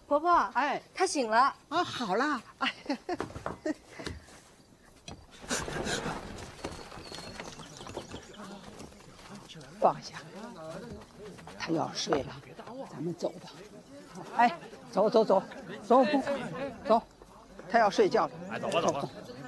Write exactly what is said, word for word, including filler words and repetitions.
婆婆， 哎， 他醒了啊，好啦，哎，放下，他要睡了，咱们走吧。哎，走走走，走不走？他要睡觉了。 哎，走吧走吧。